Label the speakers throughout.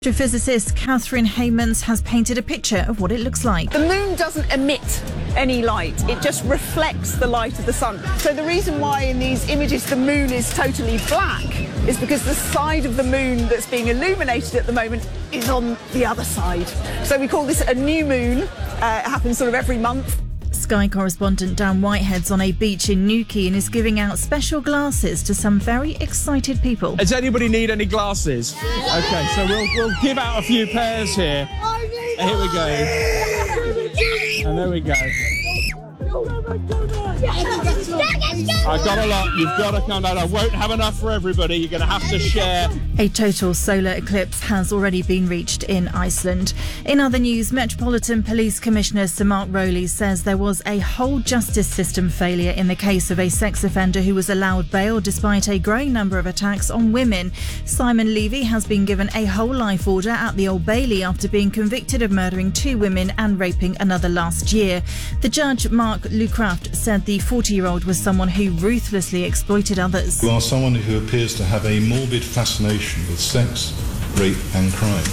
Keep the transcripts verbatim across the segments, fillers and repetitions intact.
Speaker 1: Astrophysicist Catherine Haymans has painted a picture of what it looks like.
Speaker 2: The moon doesn't emit any light, it just reflects the light of the sun. So the reason why in these images the moon is totally black is because the side of the moon that's being illuminated at the moment is on the other side. So we call this a new moon. Uh, it happens sort of every month.
Speaker 1: Sky correspondent Dan Whitehead's on a beach in Newquay and is giving out special glasses to some very excited people.
Speaker 3: Does anybody need any glasses? Okay, so we'll we'll give out a few pairs here. Here we go. And there we go. I got a lot. You've got to come down. I won't have enough for everybody. You're going to have to share.
Speaker 1: A total solar eclipse has already been reached in Iceland. In other news, Metropolitan Police Commissioner Sir Mark Rowley says there was a whole justice system failure in the case of a sex offender who was allowed bail despite a growing number of attacks on women. Simon Levy has been given a whole life order at the Old Bailey after being convicted of murdering two women and raping another last year. The judge, Mark Lucraft, said the forty-year-old was someone who ruthlessly exploited others.
Speaker 4: You are someone who appears to have a morbid fascination with sex, rape and crime.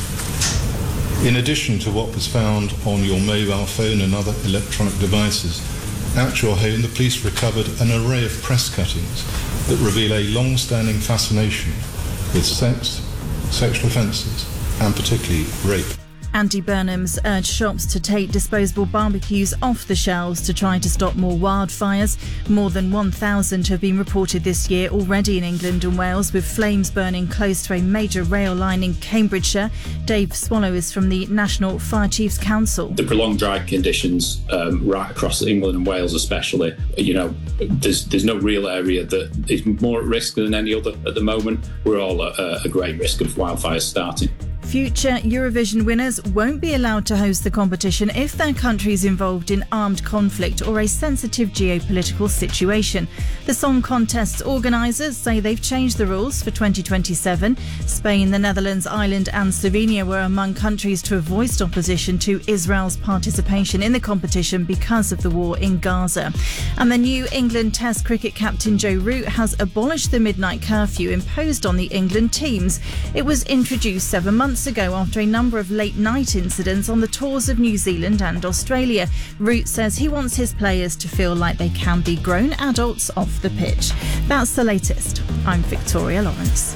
Speaker 4: In addition to what was found on your mobile phone and other electronic devices, at your home the police recovered an array of press cuttings that reveal a long-standing fascination with sex, sexual offences and particularly rape.
Speaker 1: Andy Burnham's urged shops to take disposable barbecues off the shelves to try to stop more wildfires. More than one thousand have been reported this year already in England and Wales, with flames burning close to a major rail line in Cambridgeshire. Dave Swallow is from the National Fire Chiefs Council.
Speaker 5: The prolonged dry conditions um, right across England and Wales especially, you know, there's there's no real area that is more at risk than any other at the moment. We're all at a, a great risk of wildfires starting.
Speaker 1: Future Eurovision winners won't be allowed to host the competition if their country is involved in armed conflict or a sensitive geopolitical situation. The song contest's organisers say they've changed the rules for twenty twenty-seven. Spain, the Netherlands, Ireland and Slovenia were among countries to have voiced opposition to Israel's participation in the competition because of the war in Gaza. And the new England Test cricket captain Joe Root has abolished the midnight curfew imposed on the England teams. It was introduced seven months ago after a number of late-night incidents on the tours of New Zealand and Australia. Root says he wants his players to feel like they can be grown adults off the pitch. That's the latest. I'm Victoria Lawrence.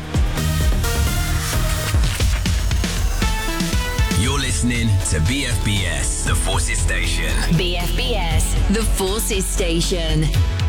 Speaker 6: You're listening to B F B S, The Forces Station.
Speaker 7: B F B S, The Forces Station.